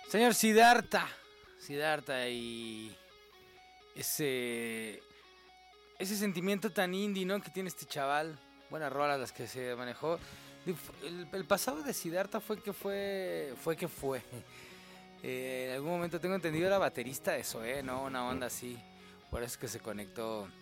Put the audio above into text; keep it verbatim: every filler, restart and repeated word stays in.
Señor Siddhartha. Siddhartha y ese ese sentimiento tan indie, ¿no? Que tiene este chaval. Buenas rolas las que se manejó. El, el pasado de Siddhartha fue que fue fue que fue. Eh, en algún momento tengo entendido era baterista de Zoé, ¿no? Una onda así. Por eso es que se conectó